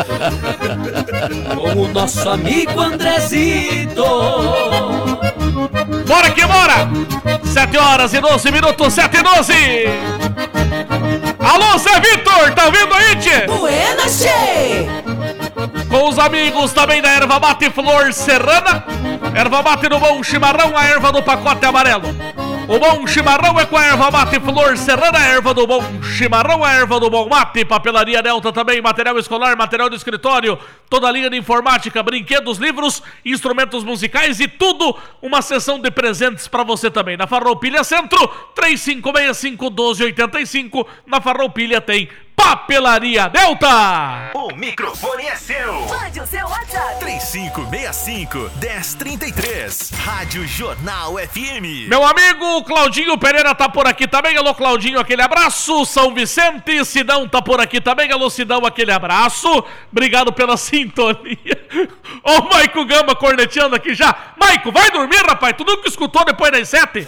Com o nosso amigo Andrezito. Bora que bora! 7h12, 7h12. Alô, Zé Vitor, tá ouvindo aí, tchê? Buenas, tchê! Com os amigos também da erva mate Flor Serrana. Erva mate no bom chimarrão, a erva do pacote amarelo. O bom chimarrão é com a erva mate Flor Serrana, a erva do bom chimarrão, a erva do bom mate. Papelaria Delta também, material escolar, material de escritório, toda a linha de informática, brinquedos, livros, instrumentos musicais e tudo, uma sessão de presentes para você também. Na Farroupilha Centro, 3565-1285. Na Farroupilha tem Papelaria Delta. O microfone é seu. Mande o seu WhatsApp. 3565-1033. Rádio Jornal FM. Meu amigo Claudinho Pereira tá por aqui também. Alô, Claudinho, aquele abraço. São Vicente, Sidão tá por aqui também. Alô, Sidão, aquele abraço. Obrigado pela sintonia. Ó o Maico Gamba corneteando aqui já. Maico, vai dormir, rapaz. Tu nunca escutou depois das 7?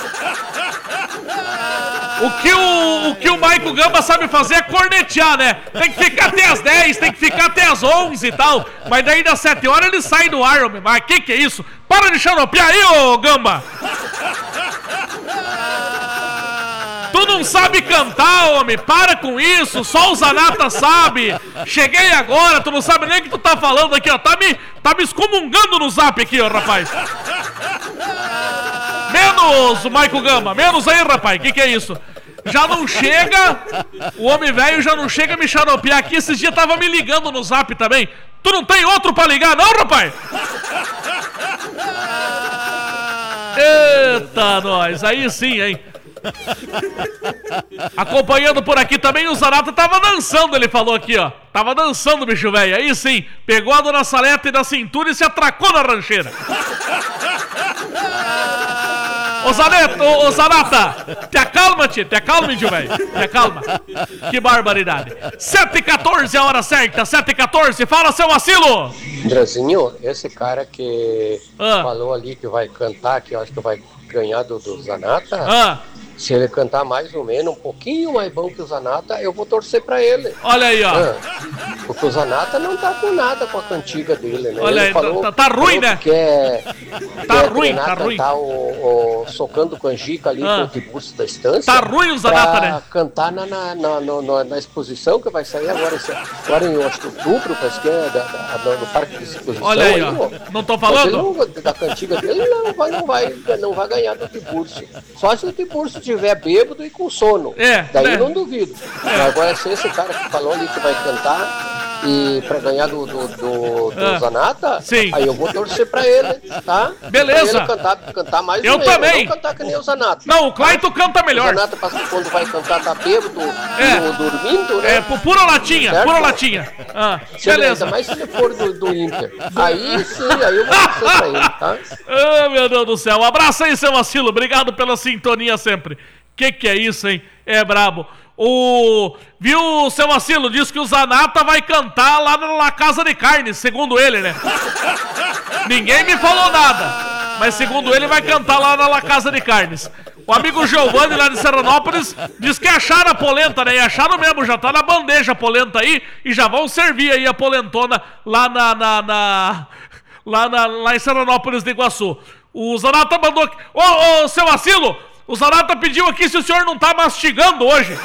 O que o Maico Gamba sabe fazer é cornetear, né? Tem que ficar até as 10, tem que ficar até as 11 e tal. Mas daí das 7 horas ele sai do ar, homem. Mas que é isso? Para de xaropear aí, ô Gamba! Tu não sabe cantar, homem. Para com isso. Só o Zanata sabe. Cheguei agora, tu não sabe nem o que tu tá falando aqui, ó. Tá me excomungando no zap aqui, ó, rapaz. Menos o Maico Gamba. Menos aí, rapaz. Que é isso? Já não chega. O homem velho já não chega a me xaropear aqui. Esses dias tava me ligando no zap também. Tu não tem outro pra ligar, não, rapaz? Eita, nós. Aí sim, hein? Acompanhando por aqui também, o Zanata tava dançando, ele falou aqui, ó. Tava dançando, bicho velho. Aí sim, pegou a dona Saleta da cintura e se atracou na rancheira. Ô Zanata, te acalma, tio, te acalma, tio velho. Te acalma. Que barbaridade. 7h14, a hora certa, 7h14. Fala, seu Vacilo. Andrezinho, esse cara que falou ali que vai cantar, que eu acho que vai ganhar do Zanata, se ele cantar mais ou menos, um pouquinho mais bom que o Zanata, eu vou torcer pra ele. Olha aí, ó. Porque o Zanata não tá com nada com a cantiga dele, né? Olha ele aí, falou, tá ruim, né? Tá ruim, tá ruim. O socando canjica ali com o Tiburcio da Estância. Tá ruim o Zanata, né? Cantar na exposição que vai sair agora em outubro, parece que é no Parque de Exposição. Olha aí, ó. Não tô falando? Da cantiga dele não vai ganhar do Tiburcio. Só se o Tiburcio estiver bêbado e com sono. Daí eu não duvido. Agora, se esse cara que falou ali que vai cantar e pra ganhar do Zanata, sim, aí eu vou torcer pra ele, tá? Beleza. Pra ele cantar mais eu também. Não cantar que nem o Zanata. Não, o Claito canta melhor. O Zanata, quando vai cantar, tá bêbado, dormindo, né? Pura latinha, certo? Pura latinha. Beleza. Ainda mais se ele for do Inter. Aí sim, aí eu vou torcer pra ele, tá? Meu Deus do céu. Um abraço aí, seu Vacilo. Obrigado pela sintonia sempre. Que é isso, hein? É brabo. Viu, seu Vacilo? Diz que o Zanata vai cantar lá na Casa de Carne, segundo ele, né? Ninguém me falou nada, mas segundo ele vai cantar lá na Casa de Carnes. O amigo Giovanni lá de Serranópolis diz que acharam a polenta, né? E acharam mesmo, já tá na bandeja a polenta aí e já vão servir aí a polentona lá lá em Serranópolis de Iguaçu. O Zanata mandou aqui. Ô, seu Vacilo! O Zanata pediu aqui se o senhor não tá mastigando hoje.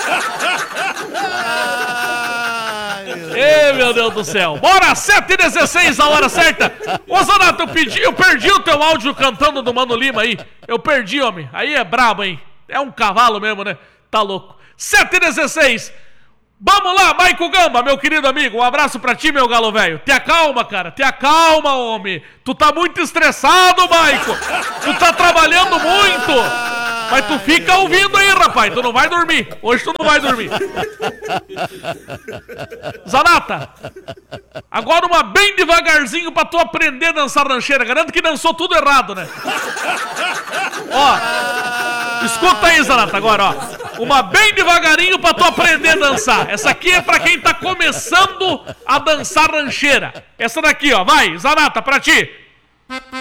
Ei, meu Deus do céu. Bora, 7h16, a hora certa. Ô, Zanata, eu perdi o teu áudio cantando do Mano Lima aí. Eu perdi, homem. Aí é brabo, hein? É um cavalo mesmo, né? Tá louco. 7h16. Vamos lá, Maico Gamba, meu querido amigo. Um abraço pra ti, meu galo velho. Te acalma, cara. Te acalma, homem. Tu tá muito estressado, Maico. Tu tá trabalhando muito. Mas tu fica ouvindo aí, rapaz. Tu não vai dormir. Hoje tu não vai dormir. Zanata, agora uma bem devagarzinho pra tu aprender a dançar rancheira. Garanto que dançou tudo errado, né? Ó, escuta aí, Zanata, agora, ó. Uma bem devagarinho pra tu aprender a dançar. Essa aqui é pra quem tá começando a dançar rancheira. Essa daqui, ó, vai, Zanata, pra ti.